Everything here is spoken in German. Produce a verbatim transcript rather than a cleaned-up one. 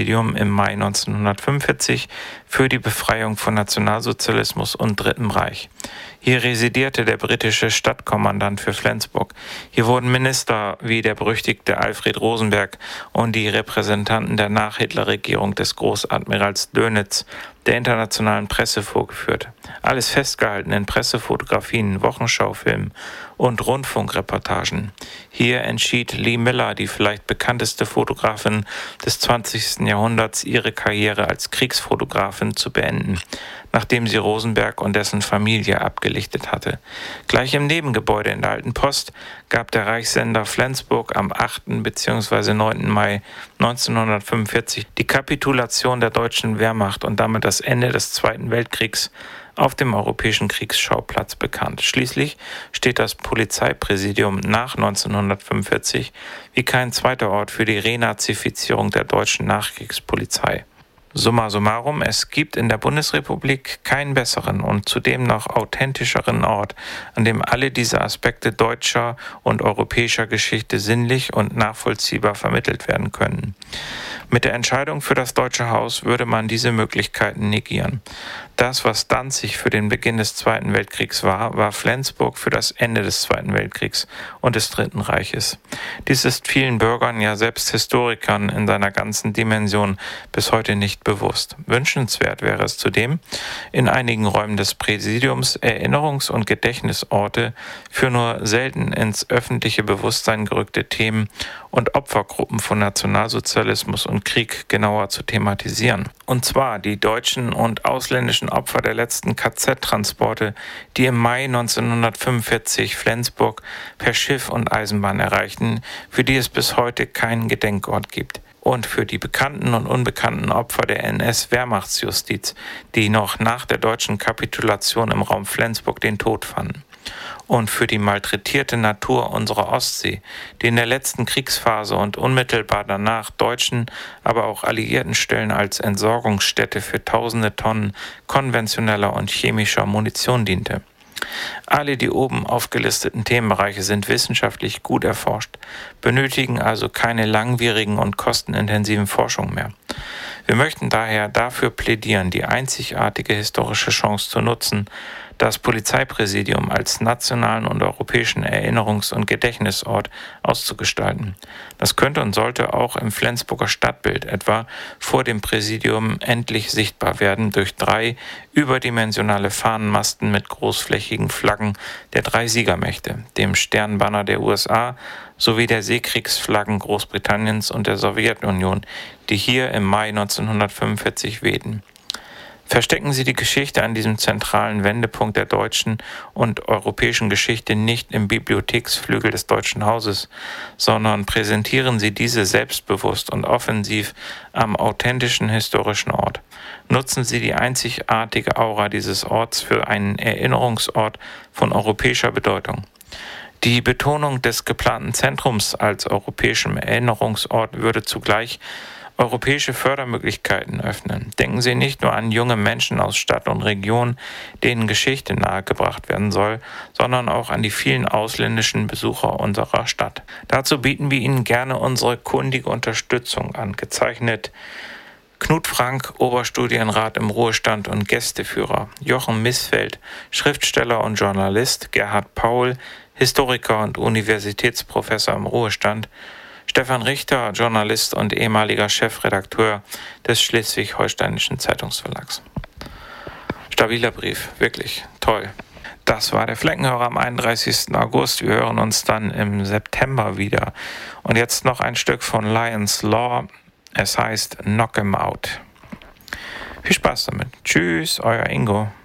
Polizeipräsidium im Mai neunzehnhundertfünfundvierzig für die Befreiung von Nationalsozialismus und Dritten Reich. Hier residierte der britische Stadtkommandant für Flensburg. Hier wurden Minister wie der berüchtigte Alfred Rosenberg und die Repräsentanten der Nach-Hitler-Regierung des Großadmirals Dönitz der internationalen Presse vorgeführt. Alles festgehalten in Pressefotografien, Wochenschaufilmen und Rundfunkreportagen. Hier entschied Lee Miller, die vielleicht bekannteste Fotografin des zwanzigsten Jahrhunderts, ihre Karriere als Kriegsfotografin zu beenden, nachdem sie Rosenberg und dessen Familie abgelichtet hatte. Gleich im Nebengebäude in der Alten Post gab der Reichssender Flensburg am achten bzw. neunten Mai neunzehnhundertfünfundvierzig die Kapitulation der deutschen Wehrmacht und damit das Ende des Zweiten Weltkriegs auf dem europäischen Kriegsschauplatz bekannt. Schließlich steht das Polizeipräsidium nach neunzehnhundertfünfundvierzig wie kein zweiter Ort für die Renazifizierung der deutschen Nachkriegspolizei. Summa summarum, es gibt in der Bundesrepublik keinen besseren und zudem noch authentischeren Ort, an dem alle diese Aspekte deutscher und europäischer Geschichte sinnlich und nachvollziehbar vermittelt werden können. Mit der Entscheidung für das Deutsche Haus würde man diese Möglichkeiten negieren. Das, was Danzig für den Beginn des Zweiten Weltkriegs war, war Flensburg für das Ende des Zweiten Weltkriegs und des Dritten Reiches. Dies ist vielen Bürgern, ja selbst Historikern in seiner ganzen Dimension bis heute nicht bewusst. Wünschenswert wäre es zudem, in einigen Räumen des Präsidiums Erinnerungs- und Gedächtnisorte für nur selten ins öffentliche Bewusstsein gerückte Themen und Opfergruppen von Nationalsozialismus und Krieg genauer zu thematisieren. Und zwar die deutschen und ausländischen Opfer der letzten K Z-Transporte, die im Mai neunzehnhundertfünfundvierzig Flensburg per Schiff und Eisenbahn erreichten, für die es bis heute keinen Gedenkort gibt. Und für die bekannten und unbekannten Opfer der N S-Wehrmachtsjustiz, die noch nach der deutschen Kapitulation im Raum Flensburg den Tod fanden. Und für die malträtierte Natur unserer Ostsee, die in der letzten Kriegsphase und unmittelbar danach deutschen, aber auch alliierten Stellen als Entsorgungsstätte für tausende Tonnen konventioneller und chemischer Munition diente. Alle die oben aufgelisteten Themenbereiche sind wissenschaftlich gut erforscht, benötigen also keine langwierigen und kostenintensiven Forschungen mehr. Wir möchten daher dafür plädieren, die einzigartige historische Chance zu nutzen, das Polizeipräsidium als nationalen und europäischen Erinnerungs- und Gedächtnisort auszugestalten. Das könnte und sollte auch im Flensburger Stadtbild etwa vor dem Präsidium endlich sichtbar werden durch drei überdimensionale Fahnenmasten mit großflächigen Flaggen der drei Siegermächte, dem Sternbanner der U S A sowie der Seekriegsflaggen Großbritanniens und der Sowjetunion, die hier im Mai neunzehnhundertfünfundvierzig wehten. Verstecken Sie die Geschichte an diesem zentralen Wendepunkt der deutschen und europäischen Geschichte nicht im Bibliotheksflügel des Deutschen Hauses, sondern präsentieren Sie diese selbstbewusst und offensiv am authentischen historischen Ort. Nutzen Sie die einzigartige Aura dieses Orts für einen Erinnerungsort von europäischer Bedeutung. Die Betonung des geplanten Zentrums als europäischem Erinnerungsort würde zugleich europäische Fördermöglichkeiten öffnen. Denken Sie nicht nur an junge Menschen aus Stadt und Region, denen Geschichte nahegebracht werden soll, sondern auch an die vielen ausländischen Besucher unserer Stadt. Dazu bieten wir Ihnen gerne unsere kundige Unterstützung an, gezeichnet Knut Frank, Oberstudienrat im Ruhestand und Gästeführer, Jochen Missfeld, Schriftsteller und Journalist, Gerhard Paul, Historiker und Universitätsprofessor im Ruhestand, Stefan Richter, Journalist und ehemaliger Chefredakteur des Schleswig-Holsteinischen Zeitungsverlags. Stabiler Brief, wirklich toll. Das war der Fleckenhörer am einunddreißigsten August. Wir hören uns dann im September wieder. Und jetzt noch ein Stück von Lions Law. Es heißt Knock 'em Out. Viel Spaß damit. Tschüss, euer Ingo.